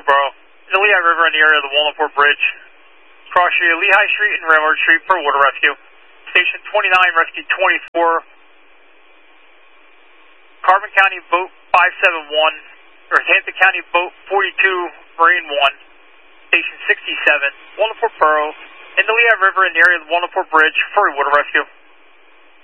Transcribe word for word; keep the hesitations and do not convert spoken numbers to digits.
Borough. In the Lehigh River in the area of the Walnut Ford Bridge. Cross your Lehigh Street and Railroad Street for water rescue. Station twenty-nine, rescue twenty-four. Carbon County Boat five seven one, or Hampton County Boat forty-two, Marine one. Station sixty-seven, Walnut Ford Borough. In the Lehigh River in the area of the Walnut Ford Bridge for water rescue.